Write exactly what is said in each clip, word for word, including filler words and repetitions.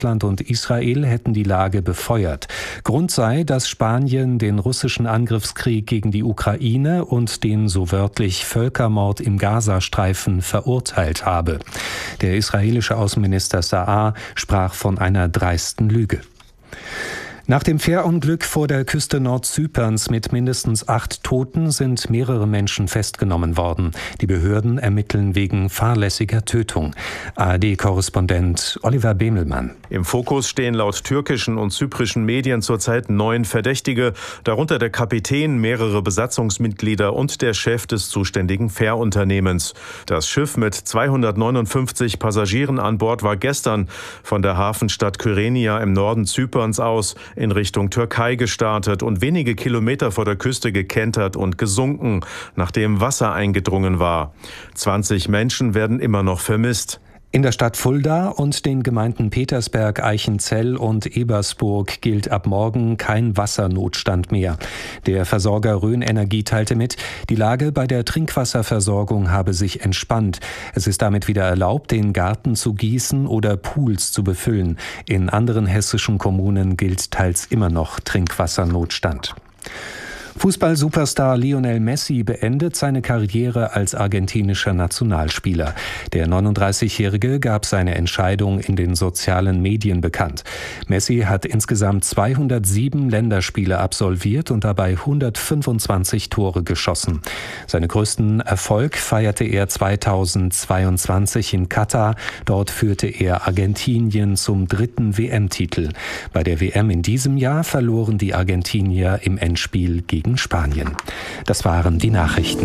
Russland und Israel hätten die Lage befeuert. Grund sei, dass Spanien den russischen Angriffskrieg gegen die Ukraine und den so wörtlich Völkermord im Gazastreifen verurteilt habe. Der israelische Außenminister Sa'ar sprach von einer dreisten Lüge. Nach dem Fährunglück vor der Küste Nordzyperns mit mindestens acht Toten sind mehrere Menschen festgenommen worden. Die Behörden ermitteln wegen fahrlässiger Tötung. A R D-Korrespondent Oliver Bemelmann. Im Fokus stehen laut türkischen und zyprischen Medien zurzeit neun Verdächtige, darunter der Kapitän, mehrere Besatzungsmitglieder und der Chef des zuständigen Fährunternehmens. Das Schiff mit zweihundertneunundfünfzig Passagieren an Bord war gestern von der Hafenstadt Kyrenia im Norden Zyperns aus in Richtung Türkei gestartet und wenige Kilometer vor der Küste gekentert und gesunken, nachdem Wasser eingedrungen war. zwanzig Menschen werden immer noch vermisst. In der Stadt Fulda und den Gemeinden Petersberg, Eichenzell und Ebersburg gilt ab morgen kein Wassernotstand mehr. Der Versorger Rhön Energie teilte mit, die Lage bei der Trinkwasserversorgung habe sich entspannt. Es ist damit wieder erlaubt, den Garten zu gießen oder Pools zu befüllen. In anderen hessischen Kommunen gilt teils immer noch Trinkwassernotstand. Fußball-Superstar Lionel Messi beendet seine Karriere als argentinischer Nationalspieler. Der neununddreißigjährige gab seine Entscheidung in den sozialen Medien bekannt. Messi hat insgesamt zweihundertsieben Länderspiele absolviert und dabei hundertfünfundzwanzig Tore geschossen. Seinen größten Erfolg feierte er zweitausendzweiundzwanzig in Katar. Dort führte er Argentinien zum dritten W M-Titel. Bei der W M in diesem Jahr verloren die Argentinier im Endspiel gegen gegen Spanien. Das waren die Nachrichten.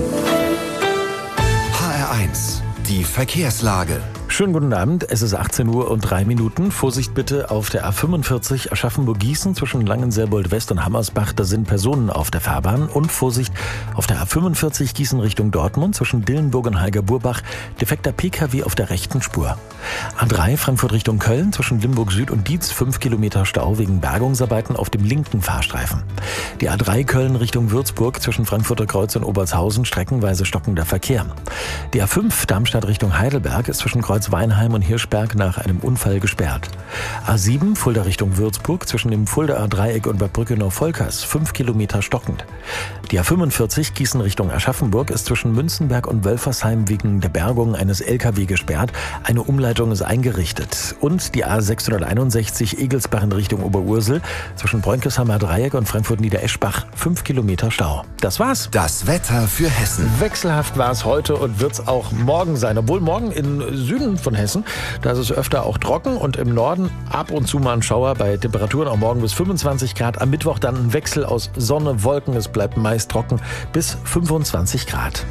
H R eins, die Verkehrslage. Schönen guten Abend, es ist achtzehn Uhr und drei Minuten. Vorsicht bitte auf der A fünfundvierzig Aschaffenburg-Gießen zwischen Langenselbold-West und Hammersbach. Da sind Personen auf der Fahrbahn. Und Vorsicht auf der A fünfundvierzig Gießen Richtung Dortmund zwischen Dillenburg und Heiger-Burbach. Defekter P K W auf der rechten Spur. A drei Frankfurt Richtung Köln zwischen Limburg Süd und Dietz. fünf Kilometer Stau wegen Bergungsarbeiten auf dem linken Fahrstreifen. Die A drei Köln Richtung Würzburg zwischen Frankfurter Kreuz und Obertshausen streckenweise stockender Verkehr. Die A fünf Darmstadt Richtung Heidelberg ist zwischen Kreuz Weinheim und Hirschberg nach einem Unfall gesperrt. A sieben Fulda Richtung Würzburg zwischen dem Fuldaer Dreieck und Bad Brückenau-Volkers fünf Kilometer stockend. Die A fünfundvierzig Gießen Richtung Aschaffenburg ist zwischen Münzenberg und Wölfersheim wegen der Bergung eines L K W gesperrt. Eine Umleitung ist eingerichtet. Und die A sechshunderteinundsechzig Egelsbach in Richtung Oberursel zwischen Bräunkesheimer Dreieck und Frankfurt-Niedereschbach fünf Kilometer Stau. Das war's. Das Wetter für Hessen. Wechselhaft war es heute und wird es auch morgen sein. Obwohl morgen im Süden von Hessen, da ist es öfter auch trocken und im Norden ab und zu mal ein Schauer bei Temperaturen auch morgen bis fünfundzwanzig Grad. Am Mittwoch dann ein Wechsel aus Sonne, Wolken. Es bleibt meist trocken bis fünfundzwanzig Grad.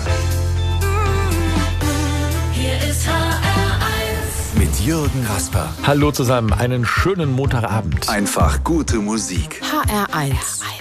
Hier ist H R eins Mit Jürgen Rasper. Hallo zusammen, einen schönen Montagabend. Einfach gute Musik. H R eins